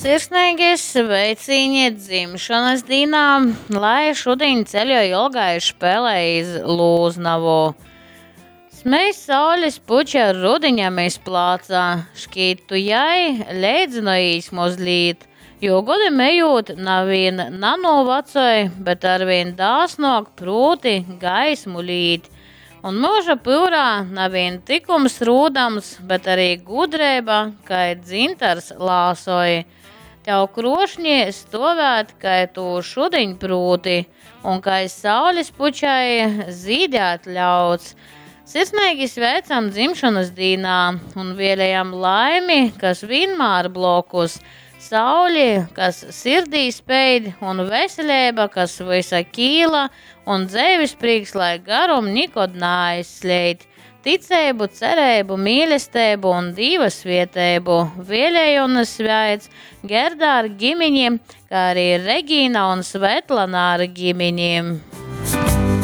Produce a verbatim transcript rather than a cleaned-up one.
Sirsnīgi sveicieni dzimšanas dienā, lai šodien ceļoja ilgai spēlē iz Lūznavu. Smejs saulis puča rudiņam izplācā, škītu jai leidzinojīs mazliet, jo godam ejot nav vien nanovacoj, bet arvien dāsnok prūti gaismu līt. Un mūža pūrā nav vien tikums rūdams, bet arī gudrība, kā dzintars lāsoja. Tev krošņi stovēt, kā tu šudiņ prūti, un kā saules pučai zīdēt ļauts. Sirsnīgi sveicam dzimšanas dienā un vēlējam laimi, kas vienmēr blokus, sauli, kas sirdī speid, un veselība, kas visa kīla, un dzēvis prīks, lai garum nikod nāizslējd. Ticēbu, cerēbu, mīlestību un dīvasvietēbu, vēlējunas sveic Gerda ar ģimeņiem, kā arī Regīna un Svetlana ar ģimeņiem.